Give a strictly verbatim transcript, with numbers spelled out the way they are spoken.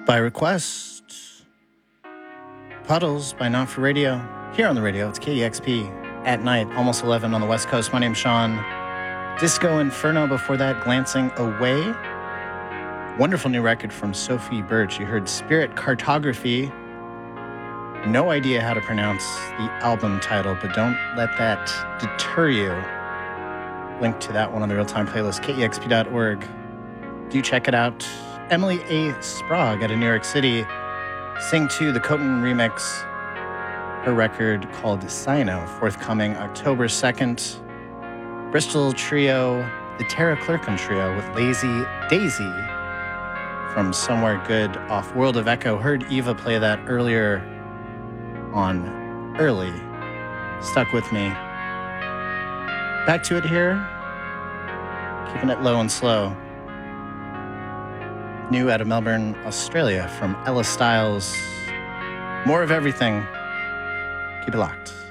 By request, Puddles by Not For Radio. Here on the radio, it's K E X P at night, almost eleven on the West Coast. My name's Sean. Disco Inferno before that, Glancing Away. Wonderful new record from Sophie Birch. You heard Spirit Cartography. No idea how to pronounce the album title, but don't let that deter you. Link to that one on the real-time playlist, K E X P dot org. Do check it out. Emily A. Sprague out of New York City. Sing to the Coton remix. Her record called Cyano, forthcoming October second. Bristol trio, the Tara Clerkin trio with Lazy Daisy from Somewhere Good off World of Echo. Heard Eva play that earlier on Early. Stuck with me. Back to it here. Keeping it low and slow. New out of Melbourne, Australia from Ella Styles. More of everything. Keep it locked.